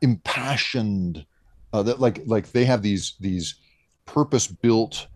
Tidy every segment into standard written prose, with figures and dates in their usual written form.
impassioned, that like they have these purpose built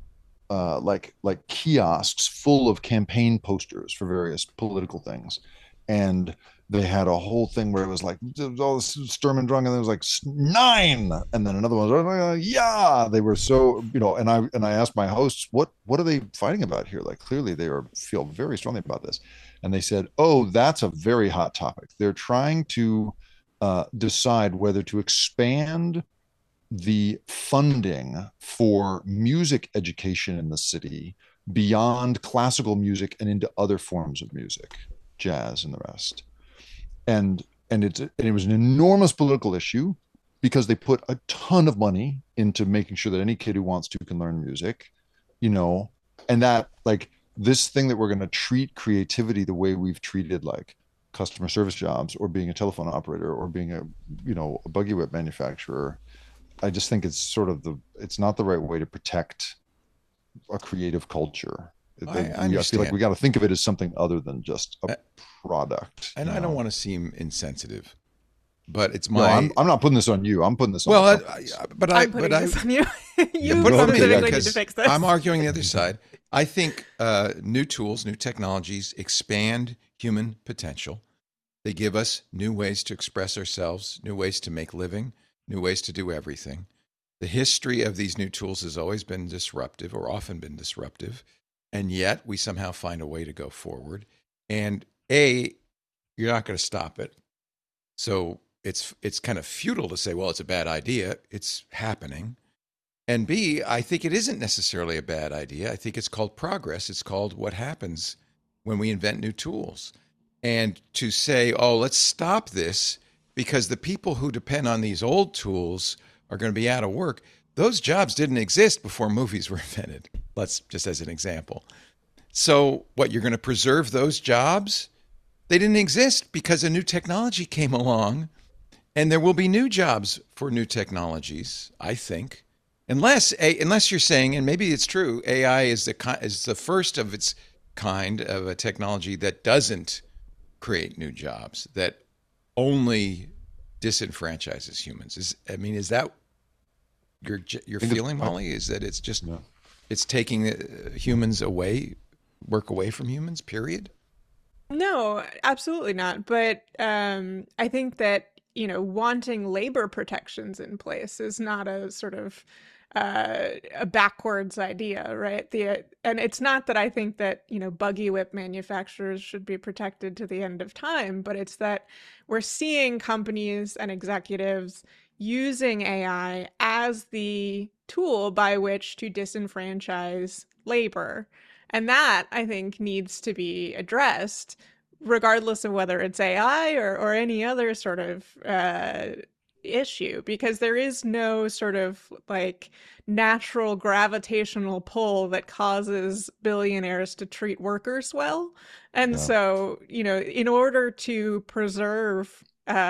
like kiosks full of campaign posters for various political things, and they had a whole thing where it was like all this Sturm and Drang, and it was like nine, and then another one was yeah. They were so, and I asked my hosts, what are they fighting about here? Like clearly feel very strongly about this, and they said, oh, that's a very hot topic. They're trying to decide whether to expand the funding for music education in the city beyond classical music and into other forms of music, jazz and the rest. And it was an enormous political issue because they put a ton of money into making sure that any kid who wants to can learn music, you know, and that like this thing that we're going to treat creativity the way we've treated like customer service jobs or being a telephone operator or being a buggy whip manufacturer. I just think it's not the right way to protect a creative culture. I I feel like understand. we got to think of it as something other than just a Uh, product, And you I don't know? want to seem insensitive, but it's No, my, I'm not putting this on you. I'm putting this on the well, companies. I'm putting this on you. yeah, You put it on me specifically need to because fix this. I'm arguing the other side. I think new tools, new technologies expand human potential. They give us new ways to express ourselves, new ways to make living, new ways to do everything. The history of these new tools has always been disruptive or often been disruptive, and yet we somehow find a way to go forward. And you're not going to stop it. So it's kind of futile to say, well, it's a bad idea. It's happening. And B, I think it isn't necessarily a bad idea. I think it's called progress. It's called what happens when we invent new tools. And to say, oh, let's stop this because the people who depend on these old tools are going to be out of work. Those jobs didn't exist before movies were invented. Let's just as an example. So, what, you're going to preserve those jobs? They didn't exist because a new technology came along, and there will be new jobs for new technologies, I think. Unless you're saying, and maybe it's true, AI is the first of its kind of a technology that doesn't create new jobs, that only disenfranchises humans. Is that your I think feeling, Molly? Is that it's just yeah. it's taking humans away, work away from humans? Period. No, absolutely not. But I think that, wanting labor protections in place is not a sort of a backwards idea, right? And it's not that I think that, buggy whip manufacturers should be protected to the end of time, but it's that we're seeing companies and executives using AI as the tool by which to disenfranchise labor. And that, I think, needs to be addressed, regardless of whether it's AI or any other sort of issue, because there is no sort of like natural gravitational pull that causes billionaires to treat workers well. And Yeah. so, in order to preserve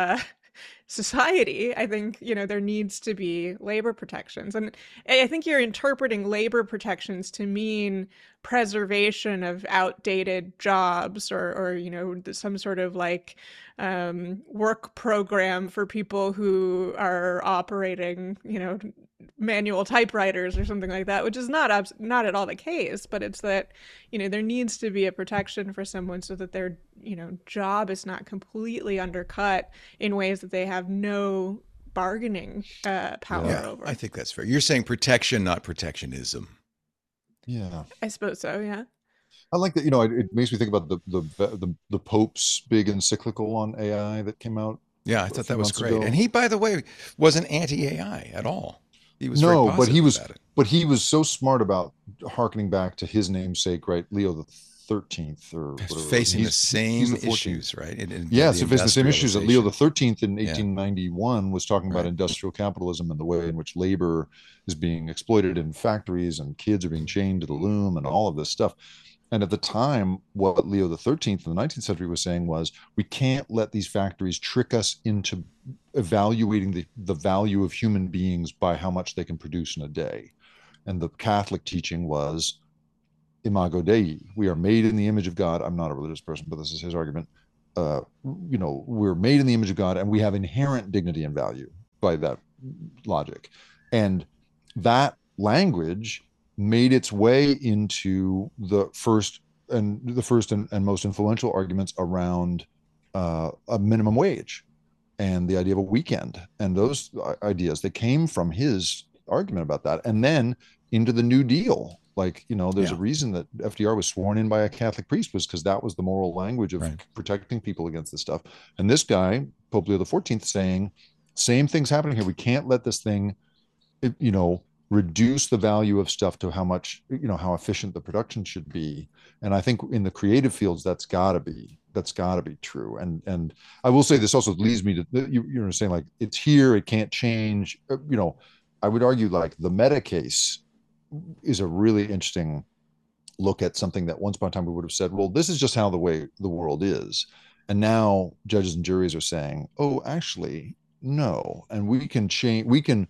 society, I think, there needs to be labor protections. And I think you're interpreting labor protections to mean preservation of outdated jobs or some sort of like work program for people who are operating, manual typewriters or something like that, which is not at all the case, but it's that, there needs to be a protection for someone so that their, job is not completely undercut in ways that they have no bargaining power Yeah. Yeah, I over. think that's fair. You're saying protection, not protectionism. Yeah. I suppose so, yeah. I like that, it makes me think about the Pope's big encyclical on AI that came out Yeah, I a thought few that was months great. And ago. he, by the way, wasn't anti-AI at all. He was very No, positive about it. but he was so smart about harkening back to his namesake, right? Leo the 13th or whatever it was. And Facing the he's same the 14th. issues, right? Yeah, The so facing the same issues that Leo the industrialization. 13th in Yeah, 1891 was talking about right. industrial capitalism and the way in which labor is being exploited in factories and kids are being chained to the loom and all of this stuff. And at the time, what Leo the 13th in the 19th century was saying was, we can't let these factories trick us into evaluating the value of human beings by how much they can produce in a day. And the Catholic teaching was imago Dei. We are made in the image of God. I'm not a religious person, but this is his argument. We're made in the image of God and we have inherent dignity and value. by that logic. And that language made its way into the first and most influential arguments around a minimum wage and the idea of a weekend, and those ideas, they came from his argument about that. And then into the New Deal, like, there's a reason that FDR was sworn in by a Catholic priest, was because that was the moral language of protecting people against this stuff. And this guy, Pope Leo XIV, saying same thing's happening here. We can't let this thing, reduce the value of stuff to how much, how efficient the production should be. And I think in the creative fields, that's got to be true. And I will say, this also leads me to, you're saying, like, it's here, it can't change. I would argue, like, the Meta case is a really interesting look at something that once upon a time we would have said, well, this is just how the way the world is. And now judges and juries are saying, oh, actually, no. And we can change, we can,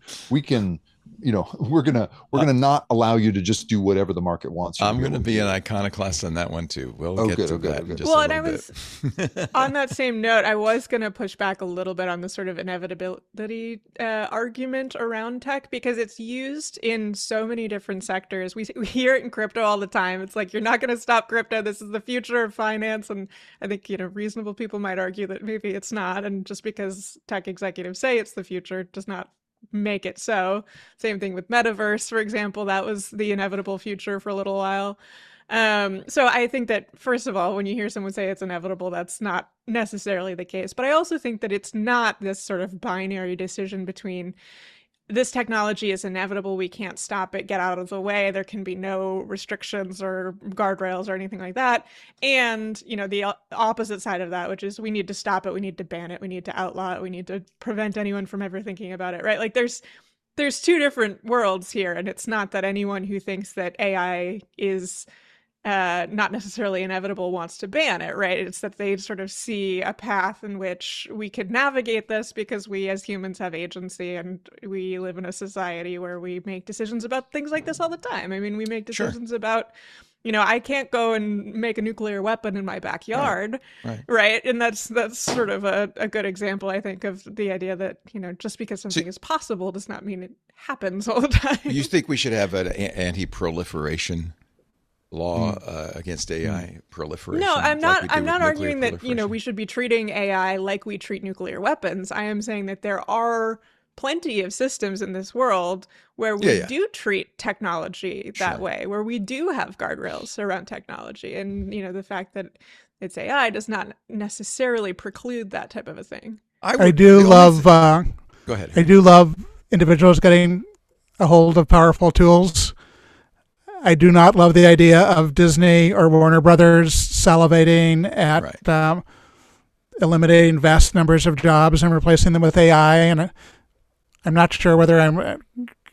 we're gonna not allow you to just do whatever the market wants you to. I'm going to be an iconoclast on that one too. We'll get to that in just a little bit. On that same note, I was going to push back a little bit on the sort of inevitability argument around tech, because it's used in so many different sectors. We hear it in crypto all the time. It's like, you're not going to stop crypto. This is the future of finance. And I think, reasonable people might argue that maybe it's not. And just because tech executives say it's the future does not make it so. Same thing with metaverse, for example. That was the inevitable future for a little while. So I think that, first of all, when you hear someone say it's inevitable, that's not necessarily the case. But I also think that it's not this sort of binary decision between, this technology is inevitable, we can't stop it, get out of the way, there can be no restrictions or guardrails or anything like that. And, the opposite side of that, which is, we need to stop it, we need to ban it, we need to outlaw it, we need to prevent anyone from ever thinking about it, right? Like, there's two different worlds here. And it's not that anyone who thinks that AI is not necessarily inevitable wants to ban it, right? It's that they sort of see a path in which we could navigate this, because we as humans have agency, and we live in a society where we make decisions about things like this all the time. I mean, we make decisions about, I can't go and make a nuclear weapon in my backyard, right? And that's sort of a good example, I think, of the idea that, just because something is possible does not mean it happens all the time. You think we should have an anti-proliferation law against AI proliferation? No, I'm not arguing that, we should be treating AI like we treat nuclear weapons. I am saying that there are plenty of systems in this world where we do treat technology that way, where we do have guardrails around technology. And, the fact that it's AI does not necessarily preclude that type of a thing. I do love go ahead. I do love individuals getting a hold of powerful tools. I do not love the idea of Disney or Warner Brothers salivating at eliminating vast numbers of jobs and replacing them with AI. And I'm not sure whether I'm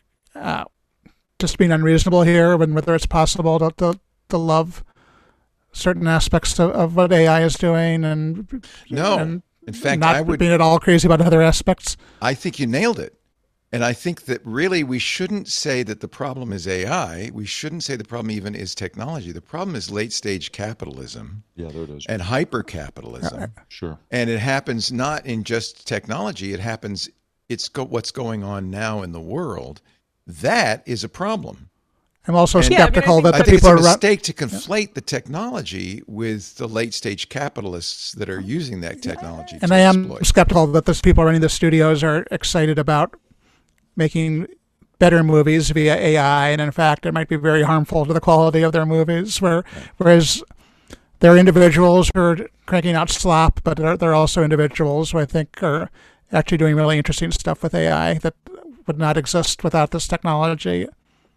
just being unreasonable here, and whether it's possible to love certain aspects of what AI is doing, and in fact, not I would being at all crazy about other aspects. I think you nailed it. And I think that really we shouldn't say that the problem is AI. We shouldn't say the problem even is technology. The problem is late-stage capitalism. Yeah, there it is. And hyper-capitalism. Sure. And it happens not in just technology. It happens, what's going on now in the world. That is a problem. I'm also skeptical that I the think people it's a mistake to conflate the technology with the late-stage capitalists that are using that technology. And I am skeptical that those people running the studios are excited about making better movies via AI, and in fact, it might be very harmful to the quality of their movies. Whereas there are individuals who are cranking out slop, but there are also individuals who I think are actually doing really interesting stuff with AI that would not exist without this technology.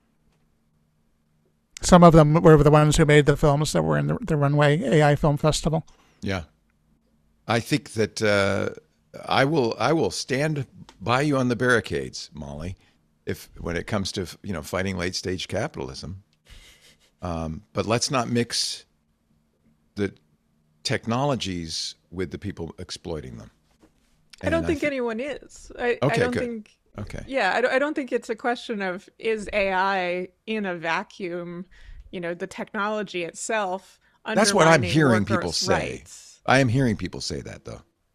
Some of them were the ones who made the films that were in the Runway AI Film Festival. Yeah, I think that I will stand by you on the barricades, Molly, when it comes to fighting late stage capitalism. But let's not mix the technologies with the people exploiting them. I don't think anyone is. I don't think. Okay. Yeah, I don't think it's a question of, is AI in a vacuum? The technology itself. That's what I'm hearing people say. Rights. I am hearing people say that, though.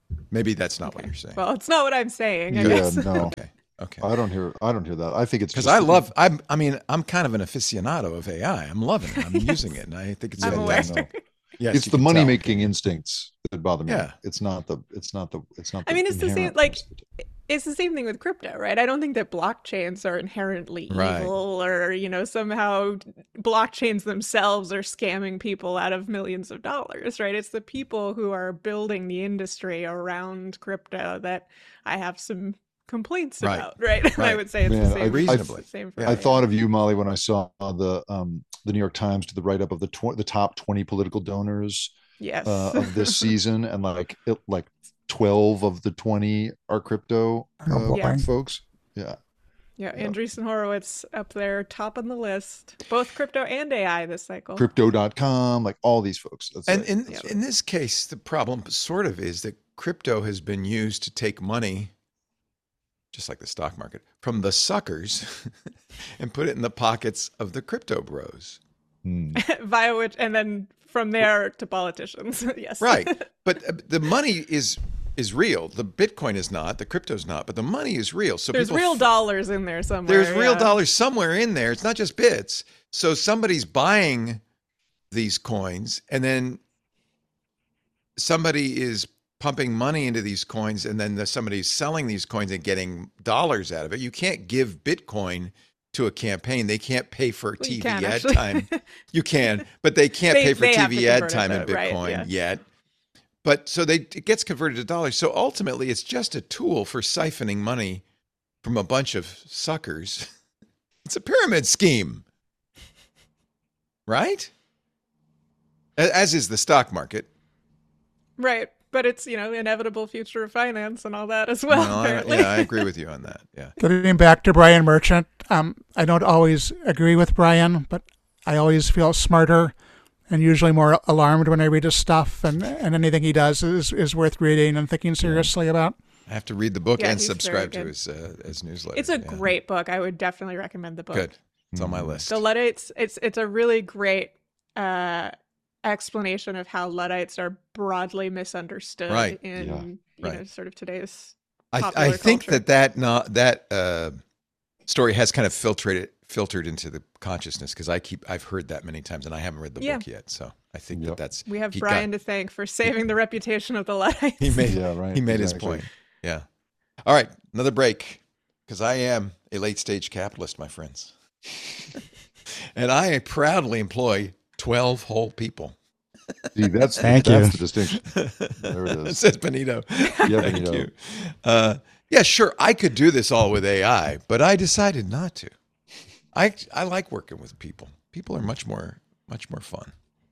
Maybe that's not what you're saying. Well, it's not what I'm saying. I Yeah, guess. no, Okay. I don't hear that. I think it's Because just I'm kind of an aficionado of AI. I'm loving it. I'm using it, and I think it's I'm aware. fantastic. Yes, it's you the can money tell. making instincts that bother me. Yeah. It's not the I mean, it's the same. inherent Like, things. it's the same thing with crypto, right? I don't think that blockchains are inherently Right. evil, or somehow blockchains themselves are scamming people out of millions of dollars, right? It's the people who are building the industry around crypto that I have some complaints Right. about, right? And I Right. would say it's Man, the same. Reasonably. It's the same for Yeah. I AI. thought of you, Molly, when I saw the New York Times did the write up of the top 20 political donors Yes. of this season, and like 12 of the 20 are crypto Oh, boy. Yeah. folks. Yeah. Yeah, Andreessen Horowitz up there, top on the list, both crypto and AI this cycle. Crypto.com, like all these folks. That's And right. in That's right. in this case, the problem sort of is that crypto has been used to take money, just like the stock market, from the suckers and put it in the pockets of the crypto bros. Hmm. Via which, and then from there to politicians. Yes. Right. But the money is real. The Bitcoin is not. The crypto's not. But the money is real. So There's people real dollars in there somewhere. There's real yeah. dollars somewhere in there. It's not just bits. So somebody's buying these coins, and then somebody is pumping money into these coins, and then somebody's selling these coins and getting dollars out of it. You can't give Bitcoin to a campaign. They can't pay for Well, you TV can, ad actually. time. You can, but they can't pay for they have to TV ad convert it, time in though, right, Bitcoin yeah. yet. But so it gets converted to dollars. So ultimately, it's just a tool for siphoning money from a bunch of suckers. It's a pyramid scheme, right? As is the stock market. Right. But it's, inevitable future of finance and all that as well, apparently. I agree with you on that. Yeah. Getting back to Brian Merchant, I don't always agree with Brian, but I always feel smarter and usually more alarmed when I read his stuff, and anything he does is worth reading and thinking seriously about. I have to read the book Yeah, and he's subscribe to very his newsletter. It's a Yeah. great book. I would definitely recommend the book. Good. It's on my list. The Luddites, it's a really great explanation of how Luddites are broadly misunderstood Right. in Right. sort of today's I popular think culture. that story has kind of filtered into the consciousness, because I've heard that many times, and I haven't read the Yeah. book yet. So I think Yep. that's We have he Brian got- to thank for saving the reputation of the Luddites. he made Yeah, right. he made his Exactly. point. Yeah. All right, another break, because I am a late stage capitalist, my friends, and I proudly employ 12 whole people. See, that's Thank that's you. the distinction. There it is. Says Benito. Yeah, Thank Benito. you. Yeah, sure, I could do this all with AI, but I decided not to. I like working with people. People are much more fun.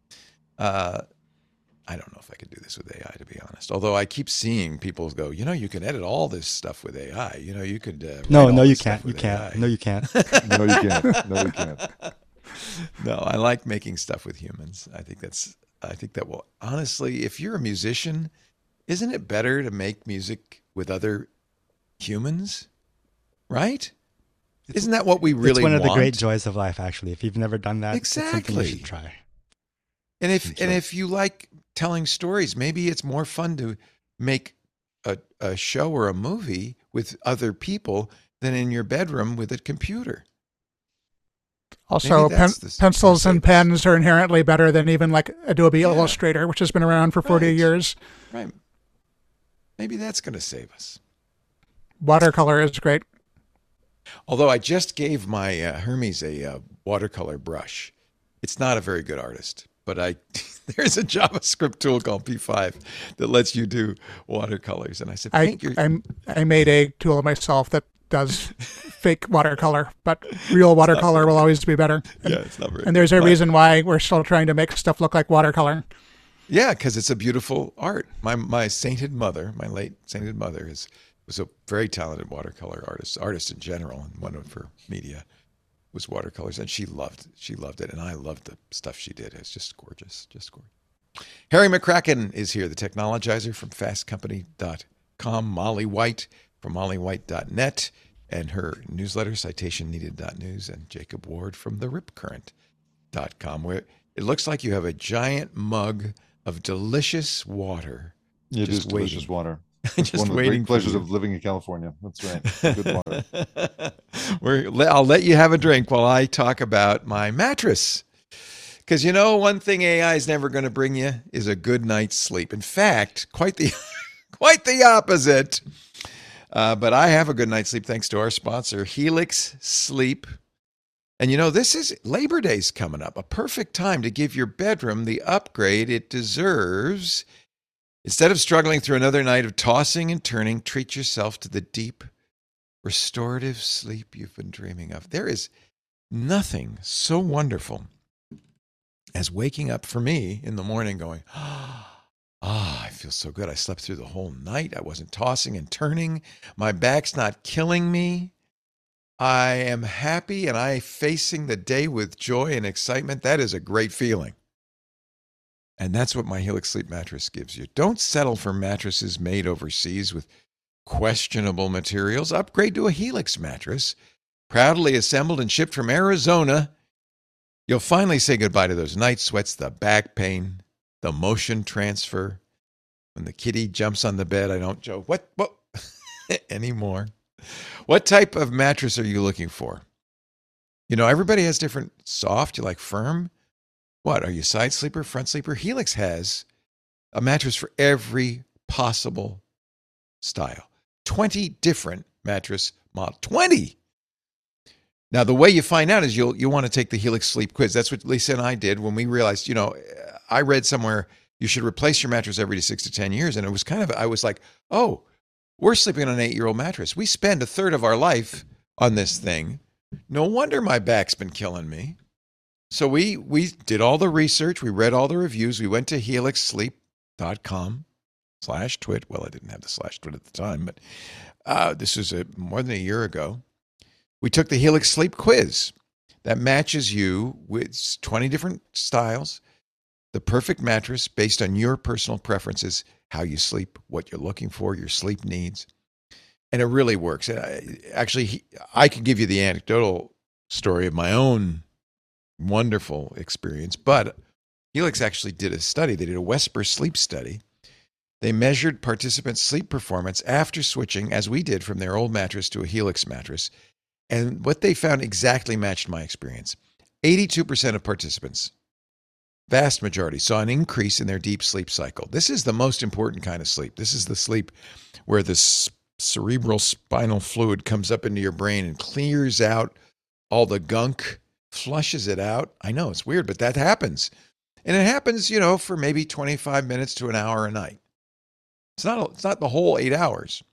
I don't know if I could do this with AI, to be honest. Although I keep seeing people go, you can edit all this stuff with AI. You could write No, all no, you this stuff can't. You with can't. AI. No, you can't. No, you can't. No, you can't. No, I like making stuff with humans. I think that will, honestly, if you're a musician, isn't it better to make music with other humans? Right? Isn't that what we really It's one of the want? great joys of life, actually. If you've never done that, it's something Exactly. you should try. And That's right. if you like telling stories, maybe it's more fun to make a show or a movie with other people than in your bedroom with a computer. Also, Maybe that's the pencils and savings. pens are inherently better than even like Adobe Illustrator, which has been around for 40 Right. years. Right. Maybe that's going to save us. Watercolor is great. Although I just gave my Hermes a watercolor brush. It's not a very good artist, but there's a JavaScript tool called P5 that lets you do watercolors. And I said, I made a tool myself that does fake watercolor, but real watercolor will always be better. yeah, it's not very And there's a but- reason why we're still trying to make stuff look like watercolor. Yeah, because it's a beautiful art. My sainted mother, my late sainted mother, was a very talented watercolor artist in general, and one of her media was watercolors, and she loved it, and I loved the stuff she did. It's just gorgeous, just gorgeous. Harry McCracken is here, the technologizer from fastcompany.com, Molly White from mollywhite.net, and her newsletter, citationneeded.news, and Jacob Ward from theripcurrent.com, where it looks like you have a giant mug of delicious water It is Just delicious waiting. water. Just It's one of the waiting great for pleasures you. of living in California. That's right. Good water. I'll let you have a drink while I talk about my mattress. Because one thing AI is never going to bring you is a good night's sleep. In fact, quite the quite the opposite. But I have a good night's sleep thanks to our sponsor, Helix Sleep. And this is Labor Day's coming up, a perfect time to give your bedroom the upgrade it deserves. Instead of struggling through another night of tossing and turning, treat yourself to the deep, restorative sleep you've been dreaming of. There is nothing so wonderful as waking up for me in the morning going, I feel so good. I slept through the whole night. I wasn't tossing and turning. My back's not killing me. I am happy and I'm facing the day with joy and excitement. That is a great feeling. And that's what my Helix Sleep mattress gives you. Don't settle for mattresses made overseas with questionable materials. Upgrade to a Helix mattress, proudly assembled and shipped from Arizona. You'll finally say goodbye to those night sweats, the back pain, the motion transfer. When the kitty jumps on the bed, I don't joke, what anymore. What type of mattress are you looking for? Everybody has different soft. You like firm? What, are you side sleeper, front sleeper? Helix has a mattress for every possible style. 20 different mattress models. 20! Now, the way you find out is you'll want to take the Helix Sleep Quiz. That's what Lisa and I did when we realized, I read somewhere you should replace your mattress every 6 to 10 years. And it was I was like, oh, we're sleeping on an 8-year-old mattress. We spend a third of our life on this thing. No wonder my back's been killing me. So we did all the research. We read all the reviews. We went to helixsleep.com/twit. Well, I didn't have the /twit at the time, but this was more than a year ago. We took the Helix Sleep Quiz that matches you with 20 different styles, the perfect mattress based on your personal preferences, how you sleep, what you're looking for, your sleep needs. And it really works. Actually, I can give you the anecdotal story of my own wonderful experience, but Helix actually did a study. They did a Wesper sleep study. They measured participants' sleep performance after switching, as we did, from their old mattress to a Helix mattress. And what they found exactly matched my experience. 82% of participants, vast majority, saw an increase in their deep sleep cycle. This is the most important kind of sleep. This is the sleep where the cerebral spinal fluid comes up into your brain and clears out all the gunk, flushes it out. I know it's weird, but that happens. And it happens, for maybe 25 minutes to an hour a night. It's not the whole 8 hours.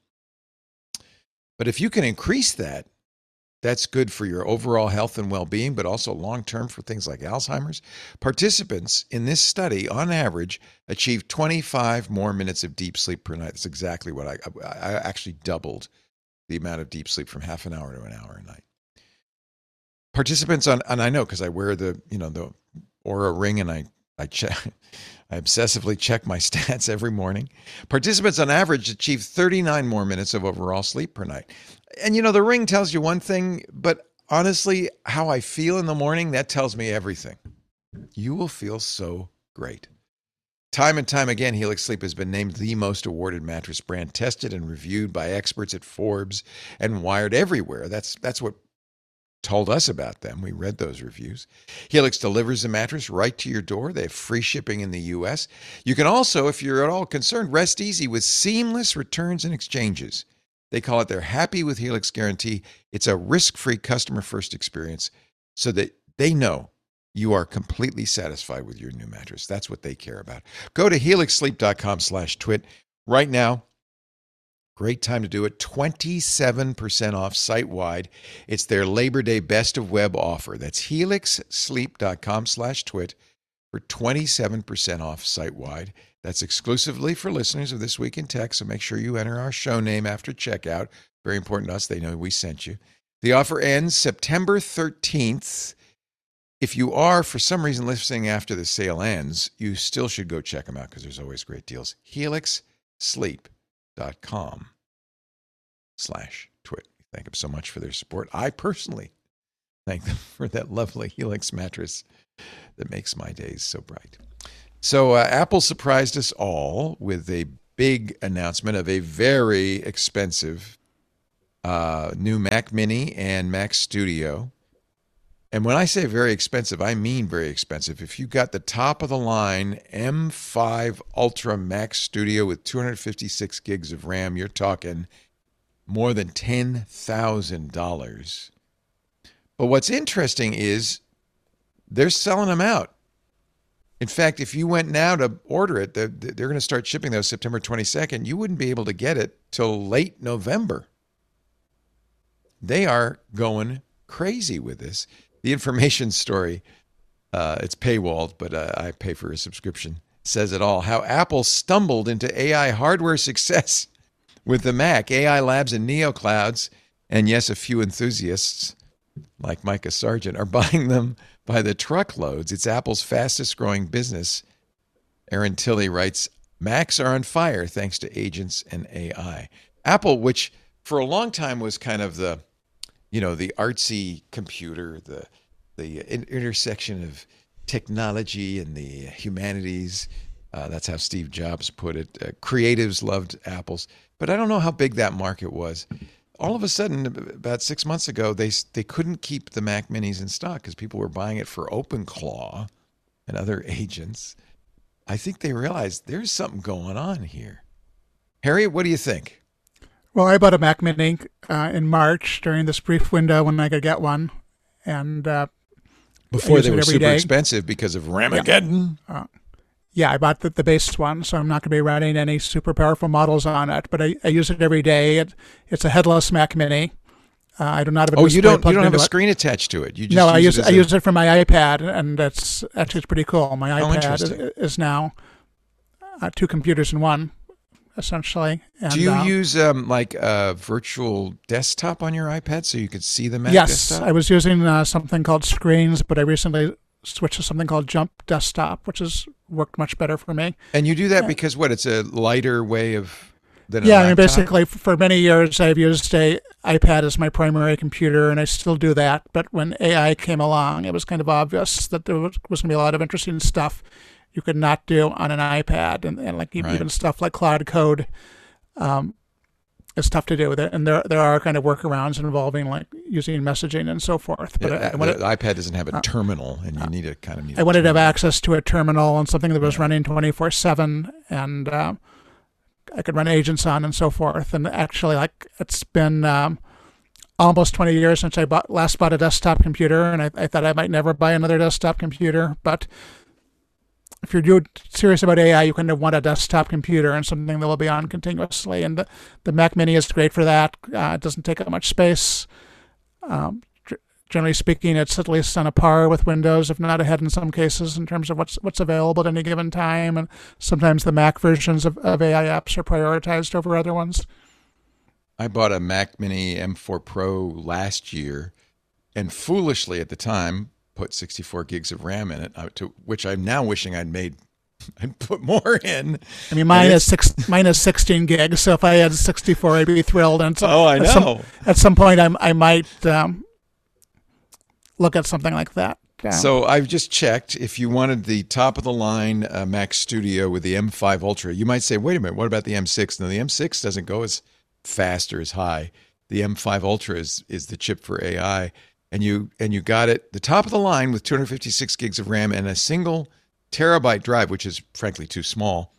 But if you can increase that, that's good for your overall health and well-being, but also long-term for things like Alzheimer's. Participants in this study, on average, achieved 25 more minutes of deep sleep per night. That's exactly what I actually doubled the amount of deep sleep from half an hour to an hour a night. Participants and I know because I wear the Oura ring and I obsessively check my stats every morning. Participants on average achieve 39 more minutes of overall sleep per night. And the ring tells you one thing, but honestly, how I feel in the morning, that tells me everything. You will feel so great. Time and time again, Helix Sleep has been named the most awarded mattress brand, tested and reviewed by experts at Forbes and Wired everywhere. That's what told us about them. We read those reviews. Helix delivers the mattress right to your door. They have free shipping in the U.S. You can also, if you're at all concerned, rest easy with seamless returns and exchanges. They call it their Happy with Helix guarantee. It's a risk-free customer-first experience so that they know you are completely satisfied with your new mattress. That's what they care about. Go to helixsleep.com/twit right now. Great time to do it. 27% off site-wide. It's their Labor Day Best of Web offer. That's helixsleep.com/twit for 27% off site-wide. That's exclusively for listeners of This Week in Tech, so make sure you enter our show name after checkout. Very important to us. They know we sent you. The offer ends September 13th. If you are, for some reason, listening after the sale ends, you still should go check them out because there's always great deals. helixsleep.com/twit. Thank them so much for their support. I personally thank them for that lovely Helix mattress that makes my days so bright. So Apple surprised us all with a big announcement of a very expensive new Mac Mini and Mac Studio. And when I say very expensive, I mean very expensive. If you got the top of the line M5 Ultra Mac Studio with 256 gigs of RAM, you're talking more than $10,000. But what's interesting is they're selling them out. In fact, if you went now to order it, they're going to start shipping those September 22nd. You wouldn't be able to get it till late November. They are going crazy with this. The information story, it's paywalled, but I pay for a subscription, says it all. How Apple stumbled into AI hardware success with the Mac. AI labs and NeoClouds, and yes, a few enthusiasts like Micah Sargent are buying them by the truckloads. It's Apple's fastest growing business. Aaron Tilley writes, Macs are on fire thanks to agents and AI. Apple, which for a long time was kind of the artsy computer, the intersection of technology and the humanities. That's how Steve Jobs put it. Creatives loved Apples, but I don't know how big that market was. All of a sudden, about 6 months ago, they couldn't keep the Mac Minis in stock because people were buying it for OpenClaw and other agents. I think they realized there's something going on here. Harriet, what do you think? Well, I bought a Mac Mini in March during this brief window when I could get one, and before they were super expensive because of Ramageddon. Yeah, I bought the base one, so I'm not going to be running any super powerful models on it. But I use it every day. It's a headless Mac Mini. I do not have a you don't have a screen attached to it. You just I use it for my iPad, and that's actually pretty cool. My iPad is now 2 computers in one, essentially. And, do you use like a virtual desktop on your iPad so you could see the Mac desktop? Yes, I was using something called Screens, but I recently switched to something called Jump Desktop, which has worked much better for me. And you do that because what? It's a lighter way of than a laptop? I mean, basically, for many years, I've used a iPad as my primary computer, and I still do that. But when AI came along, it was kind of obvious that there was going to be a lot of interesting stuff you could not do on an iPad, and like even stuff like Cloud Code. It's tough to do with it, and there are kind of workarounds involving like using messaging and so forth. But the iPad doesn't have a terminal, and you need a kind of. I wanted to have access to a terminal and something that was running 24/7, and I could run agents on and so forth. And actually, like it's been almost 20 years since I last bought a desktop computer, and I thought I might never buy another desktop computer, but if you're serious about AI, you kind of want a desktop computer and something that will be on continuously. And the Mac Mini is great for that. It doesn't take up much space. Generally speaking, it's at least on a par with Windows, if not ahead in some cases, in terms of what's available at any given time. And sometimes the Mac versions of AI apps are prioritized over other ones. I bought a Mac Mini M4 Pro last year, and foolishly at the time, put 64 gigs of RAM in it, to which I'm now wishing I'd put more in. I mean, mine is 16 gigs, so if I had 64, I'd be thrilled. And I know. At some point, I might look at something like that. So I've just checked. If you wanted the top of the line Mac Studio with the M5 Ultra, you might say, wait a minute, what about the M6? No, the M6 doesn't go as fast or as high. The M5 Ultra is the chip for AI. And you got it, the top of the line with 256 gigs of RAM and a single terabyte drive, which is frankly too small.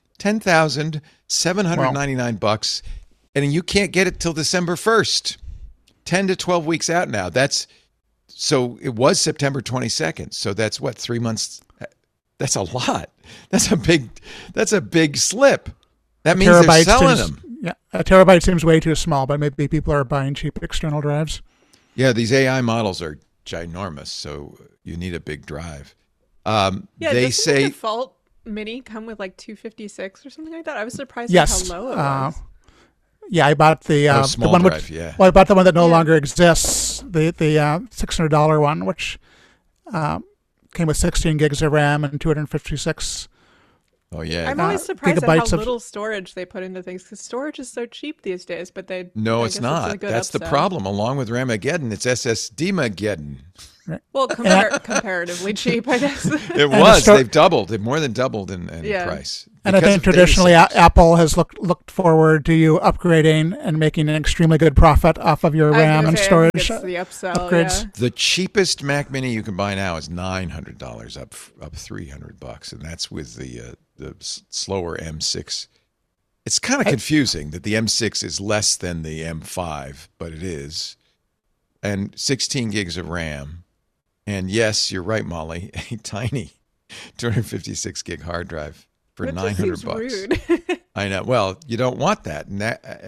$10,799, and you can't get it till December 1st. 10 to 12 weeks out now. So it was September 22nd. So that's what, 3 months? That's a lot. That's a big slip. That means they're selling them. Yeah, a terabyte seems way too small, but maybe people are buying cheap external drives. Yeah, these AI models are ginormous, so you need a big drive. They say the default Mini come with like 256 or something like that. I was surprised at how low it was. Yeah, I bought the one drive, yeah. Well, I bought the one that no longer exists, the $600 one, which came with 16 gigs of RAM and 256. Oh yeah, I'm always surprised at how little storage they put into things because storage is so cheap these days. But no, it's not. That's the problem. Along with Ramageddon, it's SSD-mageddon. Well, comparatively cheap, I guess. It was. They've doubled. They've more than doubled in price. And I think traditionally Apple has looked forward to you upgrading and making an extremely good profit off of your RAM and storage the upsell, upgrades. Yeah. The cheapest Mac Mini you can buy now is $900, up $300, and that's with the slower M6. It's kind of confusing that the M6 is less than the M5, but it is, and 16 gigs of RAM. And yes, you're right, Molly, a tiny 256 gig hard drive for That $900. Rude. I know. Well, you don't want that. And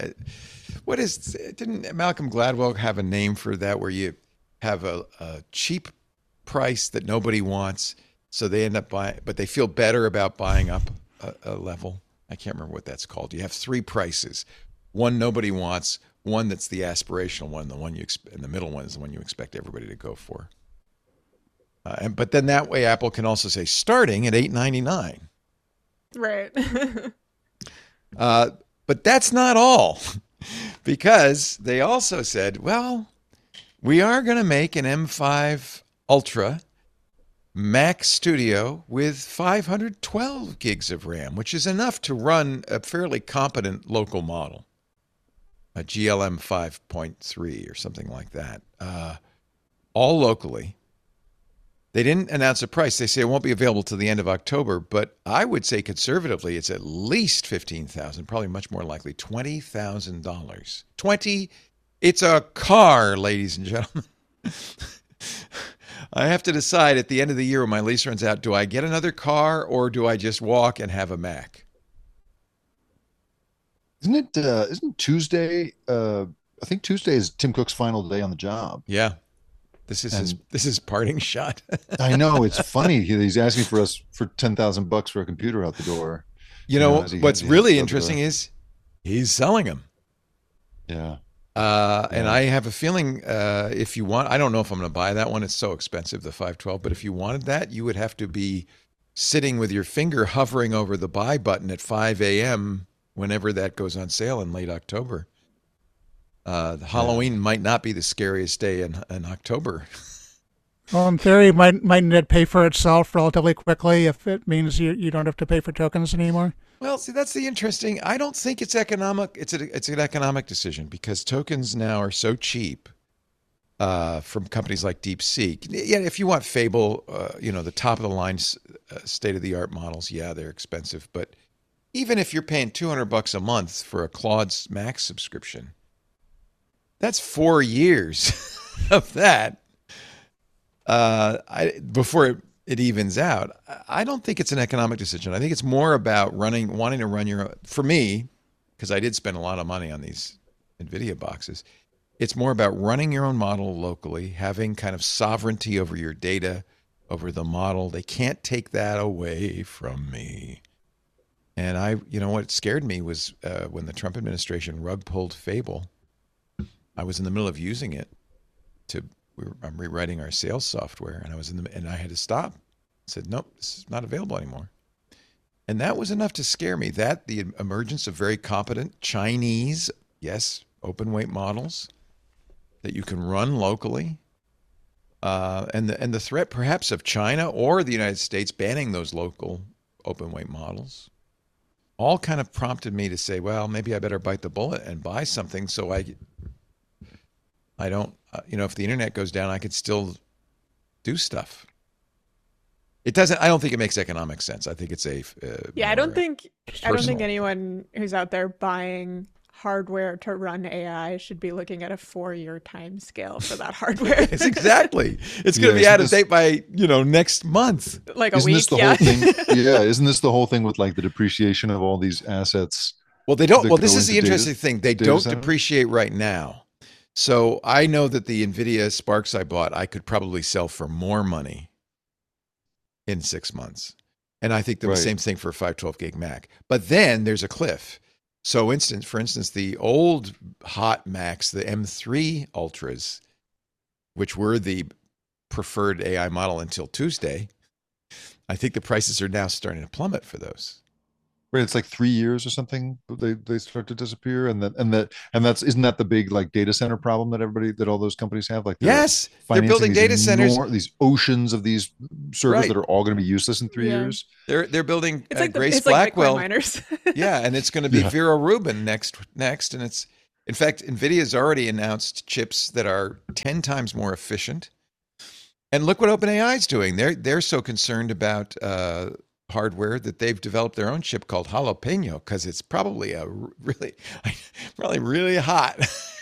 didn't Malcolm Gladwell have a name for that, where you have a cheap price that nobody wants, so they end up buying, but they feel better about buying up a level? I can't remember what that's called. You have three prices: one nobody wants, one that's the aspirational one, the one and the middle one is the one you expect everybody to go for. But then that way, Apple can also say starting at $899. Right. But that's not all, because they also said, well, we are going to make an M5 Ultra Mac Studio with 512 gigs of RAM, which is enough to run a fairly competent local model, a GLM 5.3 or something like that, all locally. They didn't announce a price. They say it won't be available till the end of October, but I would say conservatively it's at least $15,000, probably much more likely $20,000. It's a car, ladies and gentlemen. I have to decide at the end of the year when my lease runs out, do I get another car or do I just walk and have a Mac? Isn't Tuesday, I think Tuesday is Tim Cook's final day on the job. Yeah. This is his parting shot. I know, it's funny. He's asking for us for $10,000 for a computer out the door. What's really interesting is he's selling them. Yeah. And I have a feeling if you want, I don't know if I'm going to buy that one. It's so expensive, the 512. But if you wanted that, you would have to be sitting with your finger hovering over the buy button at 5 a.m. whenever that goes on sale in late October. Halloween might not be the scariest day in October. Well, in theory, mightn't it pay for itself relatively quickly if it means you don't have to pay for tokens anymore? Well, see, that's the interesting. I don't think it's economic. It's an economic decision because tokens now are so cheap from companies like DeepSeek. Yeah, if you want Fable, the top of the line, state of the art models, yeah, they're expensive. But even if you're paying $200 a month for a Claude Max subscription, that's 4 years of that before it evens out. I don't think it's an economic decision. I think it's more about wanting to run your own. For me, because I did spend a lot of money on these NVIDIA boxes, it's more about running your own model locally, having kind of sovereignty over your data, over the model. They can't take that away from me. And what scared me was when the Trump administration rug pulled Fable. I was in the middle of using it I'm rewriting our sales software, and and I had to stop. I said, nope, this is not available anymore. And that was enough to scare me. That the emergence of very competent Chinese, yes, open weight models that you can run locally, and the threat perhaps of China or the United States banning those local open weight models, all kind of prompted me to say, well, maybe I better bite the bullet and buy something so I don't, if the internet goes down, I could still do stuff. I don't think it makes economic sense. I think it's I don't think anyone who's out there buying hardware to run AI should be looking at a 4-year time scale for that hardware. It's exactly. It's going to be out of date by, next month. Like isn't week. This the whole thing? Yeah. Isn't this the whole thing with like the depreciation of all these assets? Well, they don't. Well, this is the interesting thing. They don't depreciate right now. So I know that the NVIDIA Sparks I bought, I could probably sell for more money in 6 months. And I think the same thing for a 512 gig Mac. But then there's a cliff. So for instance, the old hot Macs, the M3 Ultras, which were the preferred AI model until Tuesday, I think the prices are now starting to plummet for those. Right, it's like 3 years or something. They start to disappear, and that's isn't that the big like data center problem that all those companies have? Like they're Yes, they're financing building data centers. these oceans of these servers Right. that are all going to be useless in three Yeah. years. They're building It's like Grace it's like Bitcoin Blackwell. miners. Yeah, and it's going to be Yeah. Vera Rubin next, and it's in fact Nvidia's already announced chips that are 10 times more efficient. And look what OpenAI is doing. They're so concerned about hardware that they've developed their own chip called Jalapeno because it's probably probably really hot.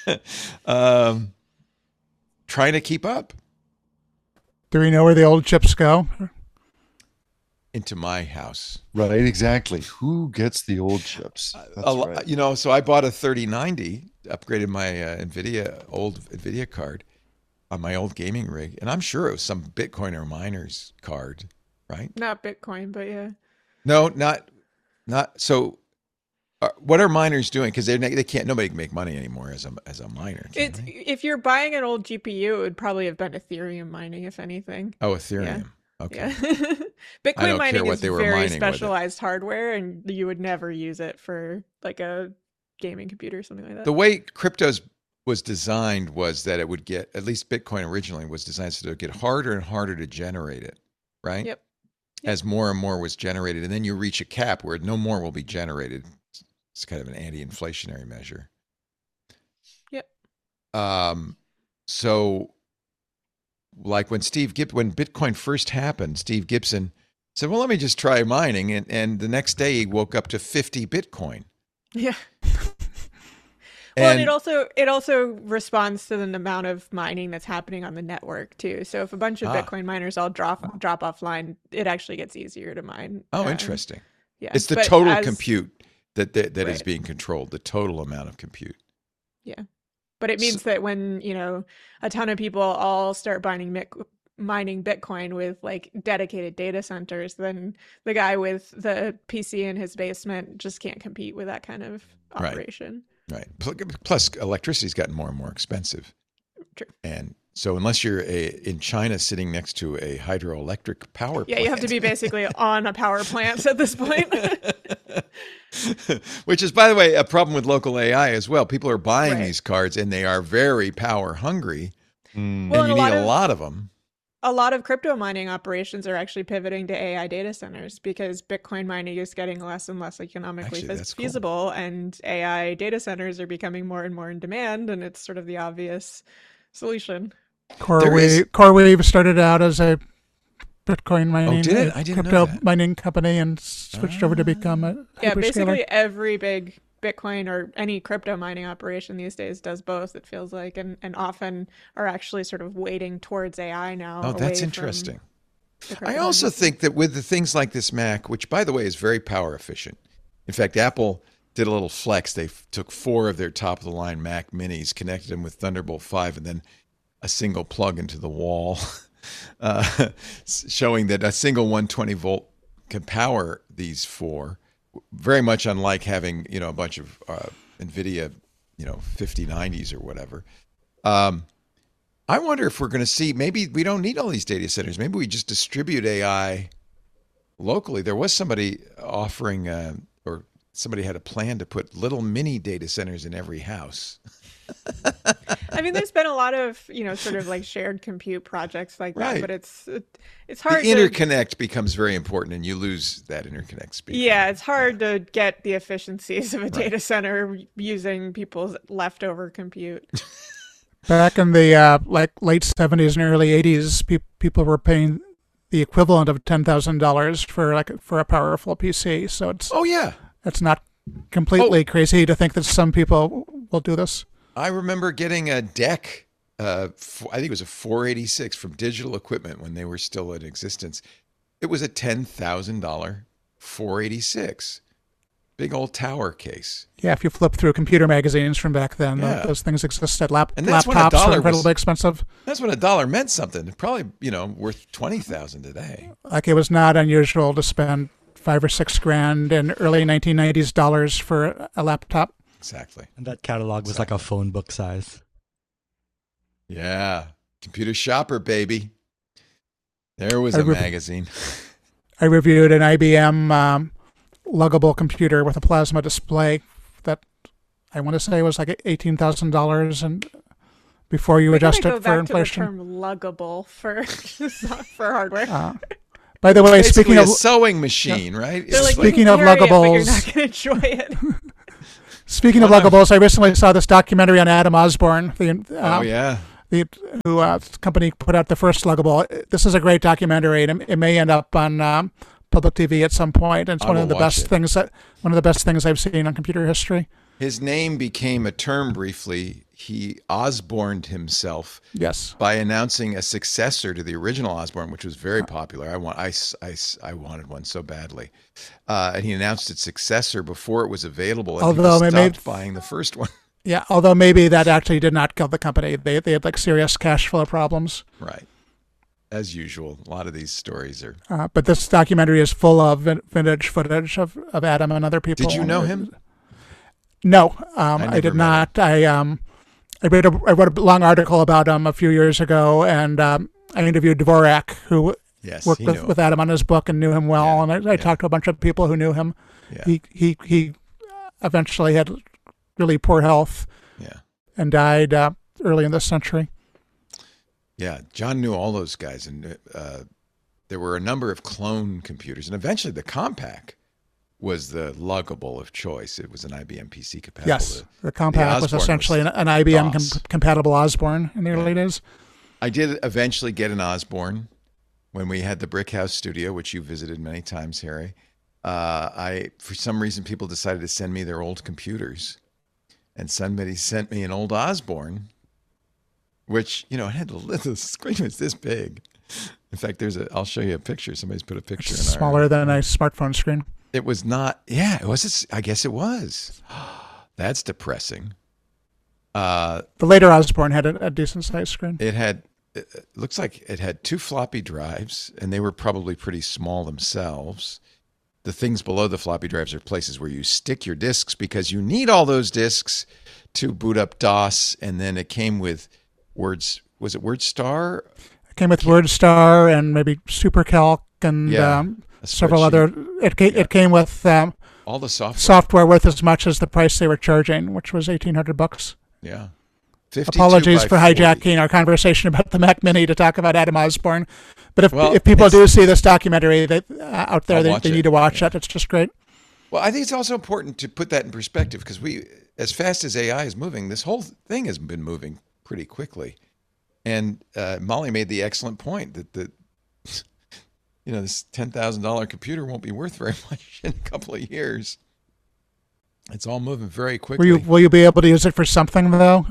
Trying to keep up. Do we know where the old chips go? Into my house. Right, exactly. Who gets the old chips? That's right. You know, so I bought a 3090, upgraded my old NVIDIA card on my old gaming rig, and I'm sure it was some Bitcoiner miner's card, right? Not Bitcoin, but yeah. No, not. So, what are miners doing? Because they can't. Nobody can make money anymore as a miner. Can they? If you're buying an old GPU, it would probably have been Ethereum mining, if anything. Oh, Ethereum. Yeah. Okay. Yeah. I Bitcoin don't care mining what is they were very mining with it. specialized hardware, and you would never use it for like a gaming computer or something like that. The way cryptos was designed was that it would get, at least Bitcoin originally was designed so that it would get harder and harder to generate it, right? Yep. As more and more was generated, and then you reach a cap where no more will be generated. It's kind of an anti-inflationary measure. Yep. So, like when Bitcoin first happened, Steve Gibson said, "Well, let me just try mining," and the next day he woke up to 50 Bitcoin. Yeah. Well, and And it also responds to the amount of mining that's happening on the network too. So if a bunch of Bitcoin miners all drop offline, it actually gets easier to mine. interesting. Yeah, It's the but total compute that is Right. being controlled, the total amount of compute. Yeah, but it means that when a ton of people all start mining Bitcoin with like dedicated data centers, then the guy with the PC in his basement just can't compete with that kind of operation. Right. Plus, electricity's gotten more and more expensive. True. And so, unless you're in China sitting next to a hydroelectric power plant, Yeah, you have to be basically on a power plant at this point. Which is, by the way, a problem with local AI as well. People are buying Right. these cards and they are very power hungry, Well, and and you need a lot of them. A lot of crypto mining operations are actually pivoting to AI data centers because Bitcoin mining is getting less and less economically Actually, that's cool. feasible, and AI data centers are becoming more and more in demand, and it's sort of the obvious solution. CoreWeave started out as a Bitcoin mining did it? I didn't know crypto that. mining company and switched over to become a Yeah, hyperscaler. basically every big Bitcoin or any crypto mining operation these days does both, it feels like, and often are actually sort of weighting towards AI now. Oh, away that's from interesting. the crypto I also mining. think that with the things like this Mac, which by the way is very power efficient. In fact, Apple did a little flex. They took 4 of their top of the line Mac Minis, connected them with Thunderbolt 5, and then a single plug into the wall, showing that a single 120 volt can power these 4. Very much unlike having a bunch of NVIDIA 5090s or whatever. I wonder if we're going to see, maybe we don't need all these data centers. Maybe we just distribute AI locally. There was somebody offering, or somebody had a plan to put little mini data centers in every house. I mean, there's been a lot of, sort of like shared compute projects like that, Right. but it's The hard to, interconnect becomes very important, and you lose that interconnect speed. yeah, it's hard to get the efficiencies of a data center using people's leftover compute. Back in the late 70s and early 80s, people were paying the equivalent of $10,000 for a powerful PC. So it's not completely crazy to think that some people will do this. I remember getting a deck. I think it was a 486 from Digital Equipment when they were still in existence. It was a $10,000 486, big old tower case. Yeah, if you flip through computer magazines from back then, Yeah. those things existed. And that's when a Laptops dollar were was- incredibly expensive. That's when a dollar meant something. Probably worth 20,000 today. Like it was not unusual to spend $5 or $6 grand in early 1990s dollars for a laptop. Exactly. And that catalog was like a phone book size. Yeah, Computer Shopper, baby. There was I a re- magazine. I reviewed an IBM luggable computer with a plasma display that I want to say was like $18,000, and before you adjust it for inflation. To the term luggable for hardware. By the way, It's speaking basically of a sewing machine, right? They're like, Speaking you of can carry luggables- it, but you're not going to enjoy it. speaking of luggables, I recently saw this documentary on Adam Osborne, oh yeah. the company put out the first luggable. This is a great documentary, and it may end up on public TV at some point. And it's I one will of the watch best it. things one of the best things I've seen on computer history. His name became a term briefly. He Osborned himself Yes. by announcing a successor to the original Osborne, which was very popular. I wanted one so badly, and he announced its successor before it was available. And Although people it stopped buying the first one. Yeah, although maybe that actually did not kill the company. They had like serious cash flow problems. Right, as usual. A lot of these stories are. But this documentary is full of vintage footage of Adam and other people. Did you know him? No, never I did met not. I wrote a long article about him a few years ago, and I interviewed Dvorak, who Yes, worked he knew him. with Adam on his book and knew him well. Yeah, And I talked to a bunch of people who knew him. Yeah. He eventually had really poor health Yeah. and died early in this century. Yeah, John knew all those guys, and there were a number of clone computers, and eventually the Compaq was the luggable of choice. It was an IBM PC compatible. Yes, the Compaq was Osborne essentially was an IBM DOS. compatible Osborne in the early days. I did eventually get an Osborne when we had the Brick House studio, which you visited many times, Harry. For some reason, people decided to send me their old computers, and somebody sent me an old Osborne, which it had the screen was this big. In fact, I'll show you a picture. Somebody's put a picture in our. Smaller than a smartphone screen. It was not. Yeah, it was. I guess it was. That's depressing. The later Osborne had a decent sized screen. It looks like it had 2 floppy drives, and they were probably pretty small themselves. The things below the floppy drives are places where you stick your disks because you need all those disks to boot up DOS. And then it came with Words. Was it WordStar? It came with WordStar and maybe SuperCalc and A several spreadsheet. other. It came with All the software. software worth as much as the price they were charging, which was $1,800. Yeah. 52 Apologies by for 40. hijacking our conversation about the Mac Mini to talk about Adam Osborne. But Well, if people it's- do see this documentary out there, I'll they watch need it. to watch Yeah. it. It's just great. Well, I think it's also important to put that in perspective because as fast as AI is moving, this whole thing has been moving pretty quickly. And Molly made the excellent point that this $10,000 computer won't be worth very much in a couple of years. It's all moving very quickly. Will you be able to use it for something though?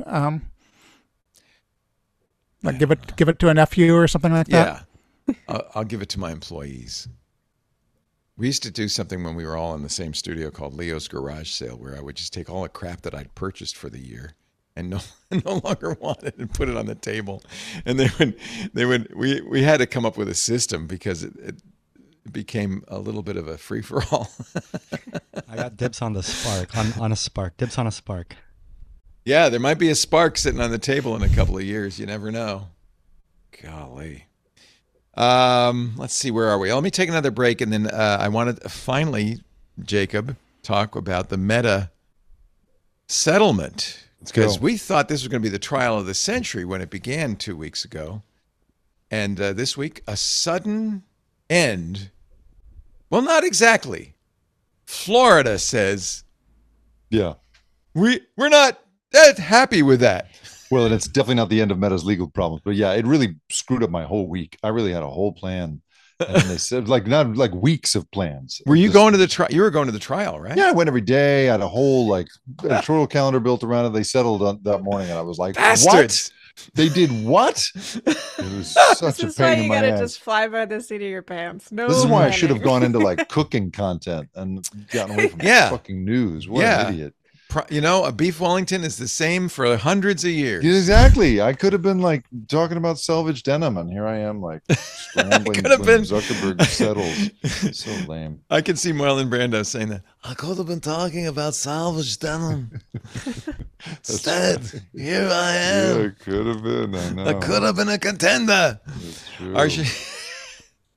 Like give it to a nephew or something like that. Yeah, I'll give it to my employees. We used to do something when we were all in the same studio called Leo's Garage Sale, where I would just take all the crap that I'd purchased for the year and no longer wanted and put it on the table. And we had to come up with a system because it became a little bit of a free for all. I got dibs on the Spark, on a Spark. Dibs on a Spark. Yeah, there might be a Spark sitting on the table in a couple of years. You never know. Golly. Let's see, where are we? Let me take another break, and then I wanted to finally, Jacob, talk about the Meta settlement. Because we thought this was going to be the trial of the century when it began 2 weeks ago. And this week, a sudden end. Well, not exactly. Florida says, Yeah. we're not that happy with that. Well, and it's definitely not the end of Meta's legal problems, but yeah, it really screwed up my whole week. I really had a whole plan, and they said not like weeks of plans. Were you Just- going to the trial? You were going to the trial, right? Yeah, I went every day. I had a whole editorial calendar built around it. They settled on that morning, and I was like, Bastards. "What? They did what?" It was such This a is why pain in you my gotta ass. just fly by the seat of your pants. No, This is why I should have planning. gone into like cooking content and gotten away from Yeah. fucking news. What Yeah. an idiot! A beef Wellington is the same for hundreds of years. Yeah, exactly. I could have been like talking about salvage denim, and here I am like scrambling could have when been. Zuckerberg settles. So lame. I can see Marlon Brando saying that. I could have been talking about salvage denim. Instead, here I Yeah, am. it could have been. I know. I could have been a contender. It's true. Our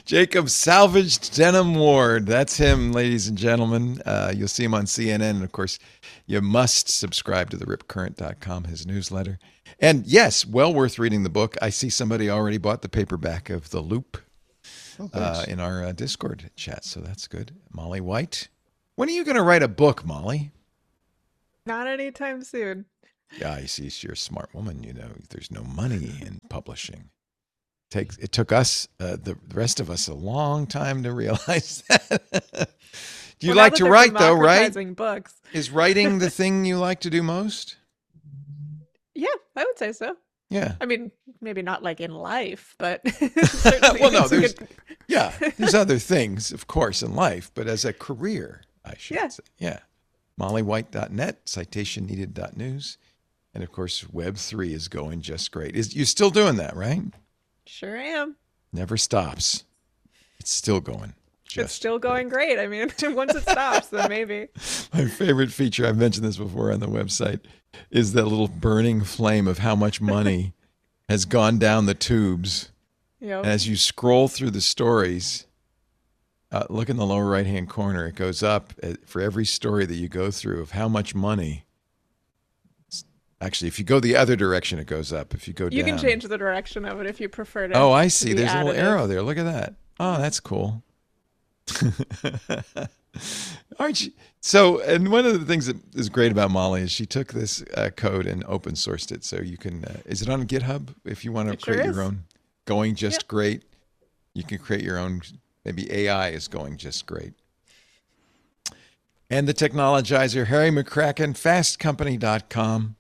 Jacob Salvaged Denim Ward. That's him, ladies and gentlemen. You'll see him on CNN. And of course, you must subscribe to the ripcurrent.com, his newsletter. And yes, well worth reading the book. I see somebody already bought the paperback of The Loop in our Discord chat. So that's good. Molly White. When are you going to write a book, Molly? Not anytime soon. Yeah, I see. You're a smart woman. You know, there's no money in publishing. It took us, the rest of us, a long time to realize that. Do you like to write, though, right? Books. Is writing the thing you like to do most? Yeah, I would say so. Yeah. I mean, maybe not like in life, but well, no, there's other things, of course, in life, but as a career, I should say. Yeah. MollyWhite.net, citationneeded.news. And of course, Web3 is going just great. You're still doing that, right? Sure am. Never stops. It's still going. It's still going great. I mean, once it stops, then maybe. My favorite feature, I've mentioned this before on the website, is that little burning flame of how much money has gone down the tubes. Yep. And as you scroll through the stories, look in the lower right-hand corner. It goes up for every story that you go through of how much money. Actually, if you go the other direction, it goes up. If you go down. You can change the direction of it if you prefer to. Oh, I see. There's additive. A little arrow there. Look at that. Oh, that's cool. Aren't you? So, and one of the things that is great about Molly is she took this code and open sourced it. So you can, is it on GitHub? If you want to create your own Going Just Great, you can create your own, maybe AI is going just great. And the technologizer, Harry McCracken, fastcompany.com.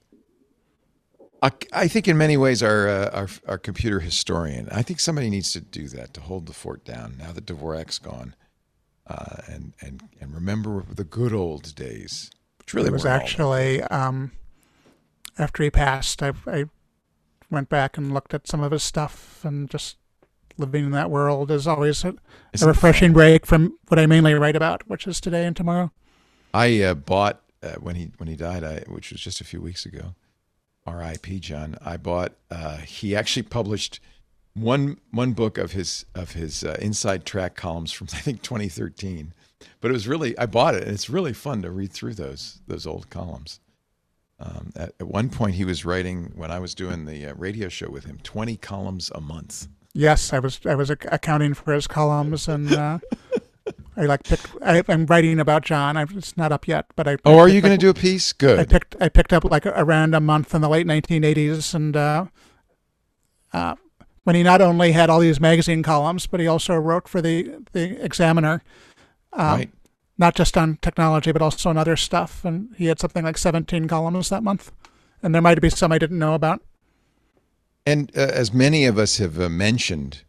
I think in many ways our computer historian, I think somebody needs to do that to hold the fort down now that Dvorak's gone. And remember the good old days. Which really it was actually after he passed. I went back and looked at some of his stuff, and just living in that world is always a refreshing break from what I mainly write about, which is today and tomorrow. I bought when he died, which was just a few weeks ago. R.I.P. John. I bought. He actually published one book of his inside track columns from I think 2013, but it was really I bought it and it's really fun to read through those old columns. At one point, he was writing when I was doing the radio show with him 20 columns a month. Yes, I was accounting for his columns, and I'm writing about John. It's not up yet, but are you going to do a piece? Good. I picked up like around a month in the late 1980s, and when he not only had all these magazine columns, but he also wrote for the Examiner, right. Not just on technology, but also on other stuff. And he had something like 17 columns that month, and there might be some I didn't know about. And as many of us have mentioned,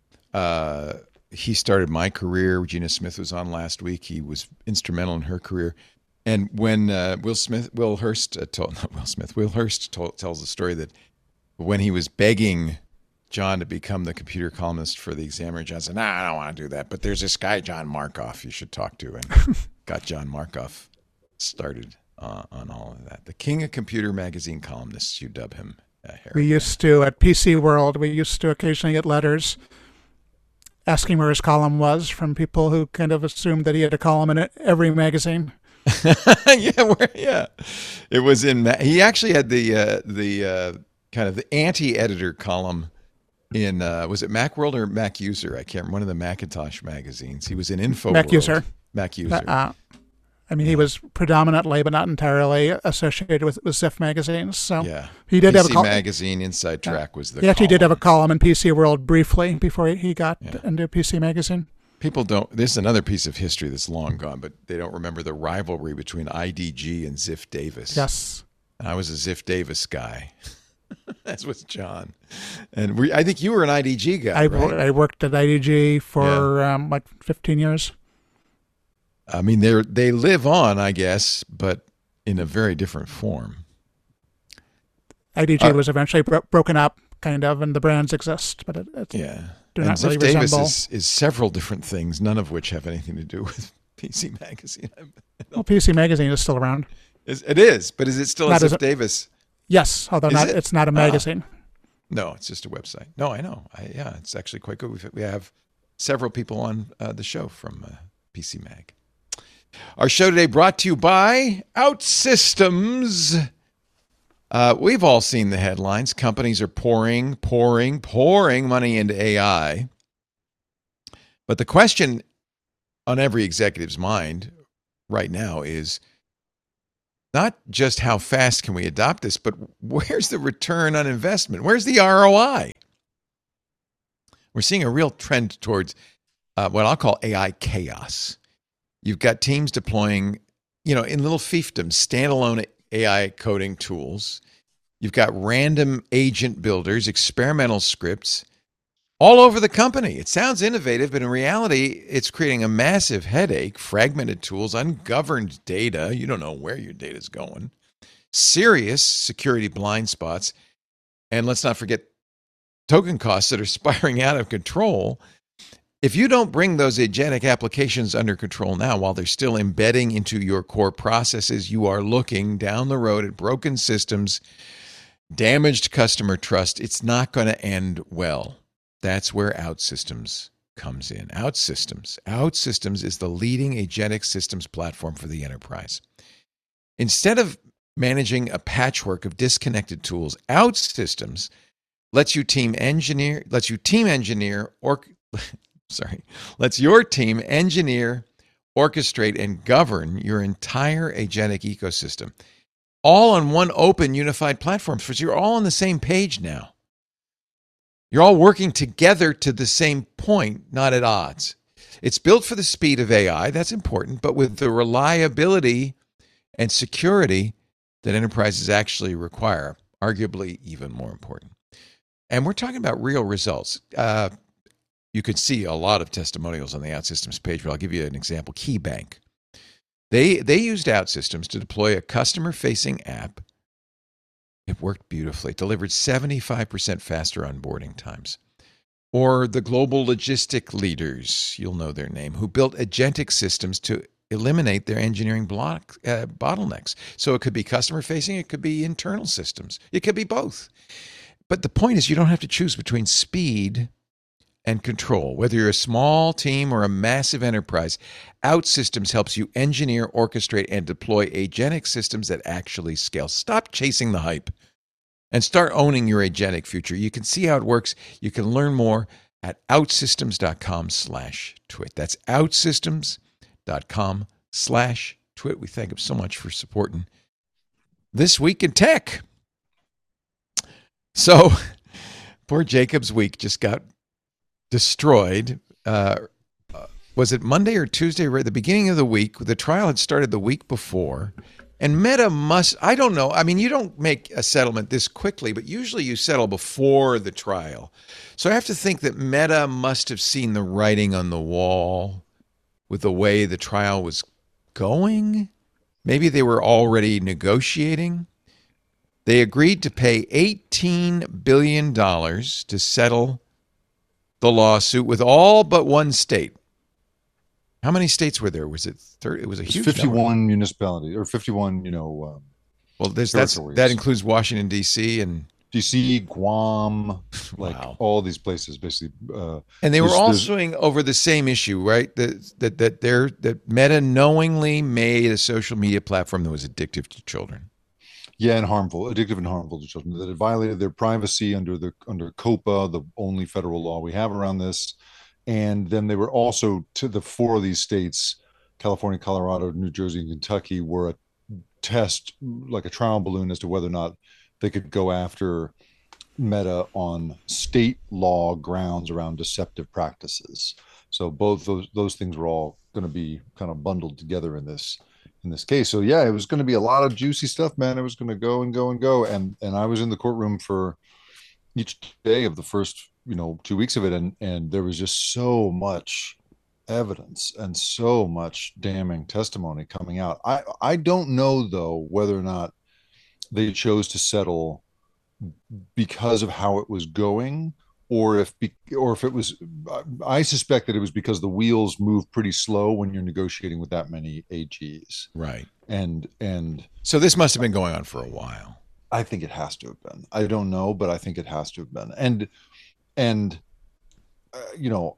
he started my career. Regina Smith was on last week. He was instrumental in her career. And when Will Hurst tells the story that when he was begging John to become the computer columnist for the Examiner, John said, I don't want to do that. But there's this guy, John Markoff, you should talk to. And got John Markoff started on all of that. The king of computer magazine columnists, you dub him, Harry. We used to, at PC World, occasionally get letters asking where his column was from people who kind of assumed that he had a column in every magazine. Yeah. It was in. He actually had the kind of the anti-editor column in. Was it Macworld or Mac User? I can't remember. One of the Macintosh magazines. He was in InfoWorld. Mac User. He was predominantly, but not entirely, associated with Ziff magazines. So yeah, he did have a column. PC Magazine Inside Track was the. He actually did have a column in PC World briefly before he got into PC Magazine. People don't. This is another piece of history that's long gone, but they don't remember the rivalry between IDG and Ziff Davis. Yes, and I was a Ziff Davis guy. That's what's John, and I think you were an IDG guy. Right? I worked at IDG for like 15 years. I mean, they live on, I guess, but in a very different form. IDG was eventually broken up, kind of, and the brands exist, but it's do not Ziff really Davis resemble. is several different things, none of which have anything to do with PC Magazine. Well, PC Magazine is still around. It is, but is it still a Ziff Davis? Yes, although it's not a magazine. No, it's just a website. No, I know. It's actually quite good. We have several people on the show from PC Mag. Our show today brought to you by OutSystems. We've all seen the headlines. Companies are pouring money into AI. But the question on every executive's mind right now is not just how fast can we adopt this, but where's the return on investment? Where's the ROI? We're seeing a real trend towards what I'll call AI chaos. You've got teams deploying, in little fiefdoms, standalone AI coding tools. You've got random agent builders, experimental scripts all over the company. It sounds innovative, but in reality, it's creating a massive headache, fragmented tools, ungoverned data. You don't know where your data is going, serious security blind spots, and let's not forget token costs that are spiraling out of control. If you don't bring those agentic applications under control now while they're still embedding into your core processes, you are looking down the road at broken systems, damaged customer trust. It's not going to end well. That's where OutSystems comes in. OutSystems is the leading agentic systems platform for the enterprise. Instead of managing a patchwork of disconnected tools, OutSystems lets your team engineer, orchestrate, and govern your entire agentic ecosystem, all on one open, unified platform. So you're all on the same page now. You're all working together to the same point, not at odds. It's built for the speed of AI. That's important, but with the reliability and security that enterprises actually require, arguably even more important. And we're talking about real results. You could see a lot of testimonials on the OutSystems page, but I'll give you an example. KeyBank. They used OutSystems to deploy a customer-facing app. It worked beautifully. It delivered 75% faster onboarding times. Or the global logistic leaders, you'll know their name, who built agentic systems to eliminate their engineering bottlenecks. So it could be customer-facing, it could be internal systems. It could be both. But the point is you don't have to choose between speed and control. Whether you're a small team or a massive enterprise, OutSystems helps you engineer, orchestrate, and deploy agentic systems that actually scale. Stop chasing the hype and start owning your agentic future. You can see how it works. You can learn more at outsystems.com/twit. That's outsystems.com/twit. We thank them so much for supporting This Week in Tech. So, poor Jacob's week just got destroyed. Was it Monday or Tuesday, right at the beginning of the week? The trial had started the week before. And Meta I don't know. I mean, you don't make a settlement this quickly, but usually you settle before the trial. So I have to think that Meta must have seen the writing on the wall with the way the trial was going. Maybe they were already negotiating. They agreed to pay $18 billion to settle the lawsuit with all but one state. How many states were there? Was it 30? It was a huge 51 number. municipalities, or 51, well, that includes Washington, D.C. and D.C., Guam, Wow. all these places, basically. And they were all suing over the same issue, right? That Meta knowingly made a social media platform that was addictive to children. Yeah, and addictive and harmful to children. That it violated their privacy under COPA, the only federal law we have around this. And then they were also, to the four of these states, California, Colorado, New Jersey, and Kentucky, were a test, like a trial balloon, as to whether or not they could go after Meta on state law grounds around deceptive practices. So both those things were all going to be kind of bundled together in this case. So yeah, it was going to be a lot of juicy stuff, man. It was going to go and go and go. And I was in the courtroom for each day of the first, 2 weeks of it. And there was just so much evidence and so much damning testimony coming out. I don't know, though, whether or not they chose to settle because of how it was going, or if it was, I suspect that it was because the wheels move pretty slow when you're negotiating with that many AGs. Right. And so this must have been going on for a while. I think it has to have been. I don't know, but I think it has to have been. And you know,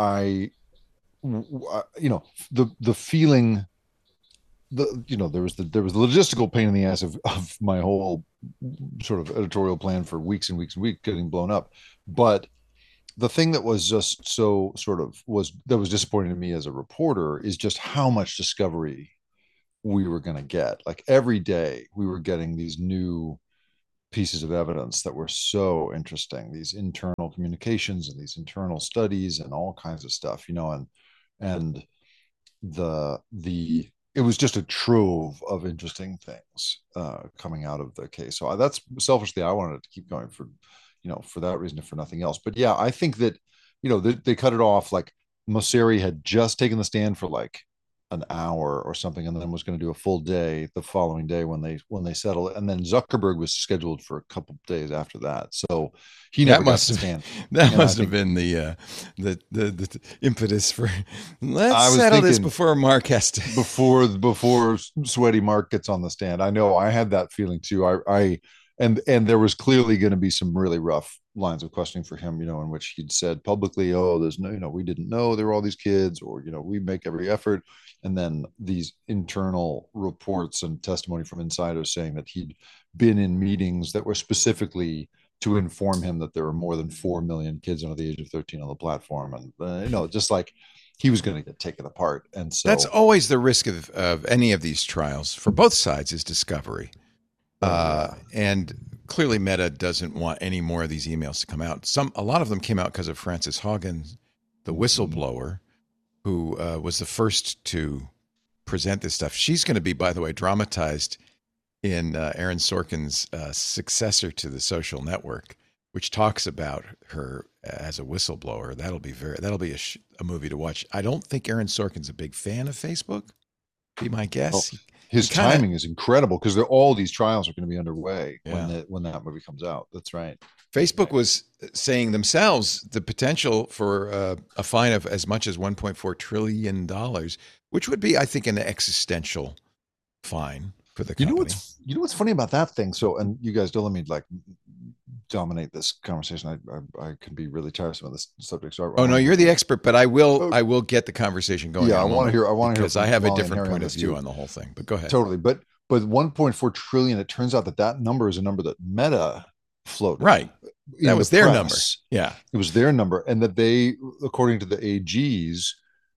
you know, the feeling, you know, there was the logistical pain in the ass of my whole sort of editorial plan for weeks and weeks and weeks getting blown up. But the thing that was just so sort of that was disappointing to me as a reporter is just how much discovery we were going to get. Like every day we were getting these new pieces of evidence that were so interesting, these internal communications and these internal studies and all kinds of stuff, you know, and the it was just a trove of interesting things coming out of the case. So that's selfishly, I wanted to keep going for, you know, for that reason, if for nothing else. But yeah, I think that, you know, they cut it off. Like Mosseri had just taken the stand for like an hour or something, and then was going to do a full day the following day when they settle it. And then Zuckerberg was scheduled for a couple of days after that, so he never got to stand. That must have been the impetus for let's settle this before Mark has to before sweaty Mark gets on the stand. I know I had that feeling too. And there was clearly going to be some really rough lines of questioning for him, you know, in which he'd said publicly, "Oh, there's no, you know, we didn't know there were all these kids," or, you know, "We make every effort." And then these internal reports and testimony from insiders saying that he'd been in meetings that were specifically to inform him that there were more than 4 million kids under the age of 13 on the platform. And, you know, just like he was going to get taken apart. And so that's always the risk of any of these trials for both sides, is discovery. And clearly Meta doesn't want any more of these emails to come out. A lot of them came out because of Frances Haugen, the whistleblower, who was the first to present this stuff. She's going to be, by the way, dramatized in Aaron Sorkin's successor to The Social Network, which talks about her as a whistleblower. That'll be a movie to watch. I don't think Aaron Sorkin's a big fan of Facebook. Be my guess. Oh, his timing is incredible because all these trials are going to be underway when that movie comes out. That's right. Facebook was saying themselves the potential for a fine of as much as $1.4 trillion, which would be, I think, an existential fine for the company. You know what's funny about that thing? So, and you guys don't let me like dominate this conversation. I can be really tiresome on this subject. So no, you're the expert, but I will get the conversation going. Yeah, I want to hear because I have a different point of view on the whole thing. But go ahead. Totally, but 1.4 trillion. It turns out that number is a number that Meta floated. Right. That was their number. Yeah. It was their number. And that they, according to the AGs,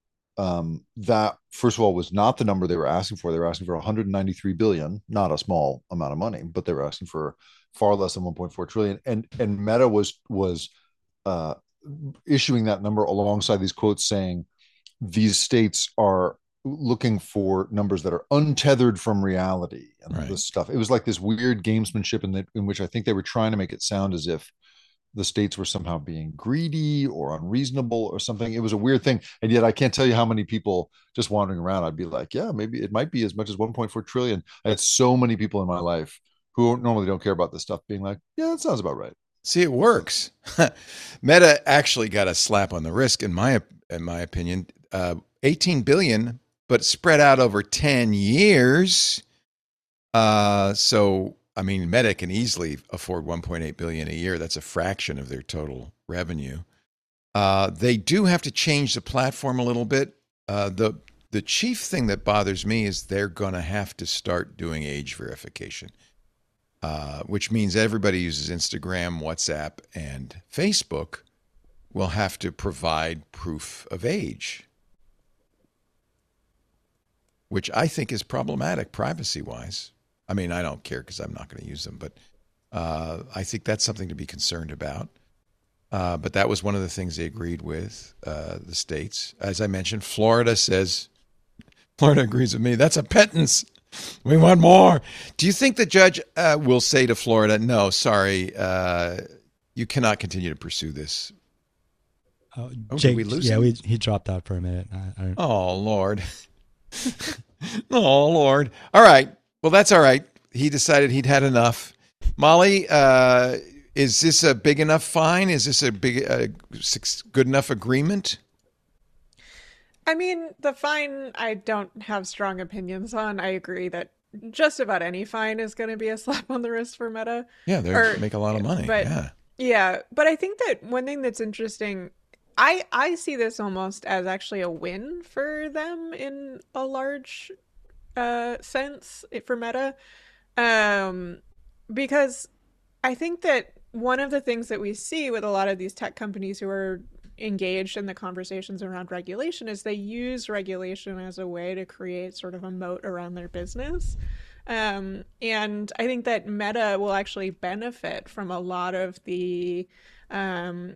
that first of all was not the number they were asking for. They were asking for 193 billion, not a small amount of money, but they were asking for far less than 1.4 trillion. And Meta was issuing that number alongside these quotes saying these states are looking for numbers that are untethered from reality and this stuff. It was like this weird gamesmanship in which I think they were trying to make it sound as if the states were somehow being greedy or unreasonable or something. It was a weird thing. And yet I can't tell you how many people just wandering around, I'd be like, yeah, maybe it might be as much as 1.4 trillion. I had so many people in my life who normally don't care about this stuff being like, yeah, that sounds about right. See, it works. Meta actually got a slap on the wrist, in my opinion. 18 billion, but spread out over 10 years. So, I mean, Meta can easily afford 1.8 billion a year. That's a fraction of their total revenue. They do have to change the platform a little bit. The chief thing that bothers me is they're going to have to start doing age verification, which means everybody uses Instagram, WhatsApp, and Facebook will have to provide proof of age, which I think is problematic privacy-wise. I mean, I don't care because I'm not going to use them, but I think that's something to be concerned about. But that was one of the things they agreed with, the states. As I mentioned, Florida agrees with me. That's a pittance. We want more. Do you think the judge will say to Florida, no, sorry, you cannot continue to pursue this? Jake, did we lose him? He dropped out for a minute. Oh, Lord. Oh, Lord. All right. Well, that's all right. He decided he'd had enough. Molly, is this a big enough fine? Is this a good enough agreement? I mean, the fine, I don't have strong opinions on. I agree that just about any fine is going to be a slap on the wrist for Meta. Yeah, they make a lot of money. But, yeah, but I think that one thing that's interesting, I see this almost as actually a win for them in a large sense for Meta, um, because I think that one of the things that we see with a lot of these tech companies who are engaged in the conversations around regulation is they use regulation as a way to create sort of a moat around their business. And I think that Meta will actually benefit from a lot of the